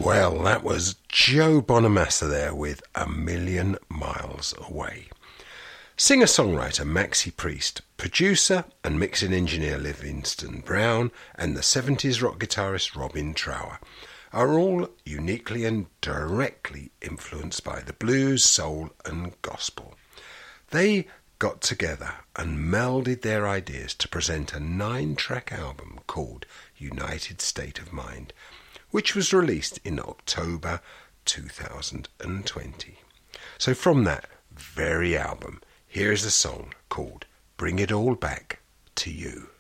Well, that was Joe Bonamassa there with A Million Miles Away. Singer-songwriter Maxi Priest, producer and mixing engineer Livingston Brown, and the 70s rock guitarist Robin Trower are all uniquely and directly influenced by the blues, soul and gospel. They got together and melded their ideas to present a 9-track album called United State of Mind, which was released in October 2020. So from that very album, here is a song called Bring It All Back to You.